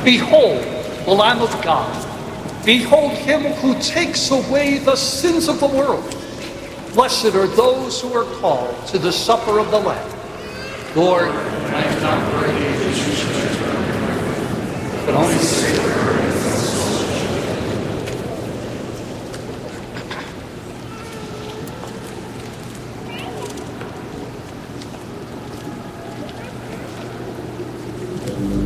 Behold, the Lamb of God. Behold him who takes away the sins of the world. Blessed are those who are called to the supper of the Lamb. Lord, I am not worthy that you should enter, but only say the word. Thank you.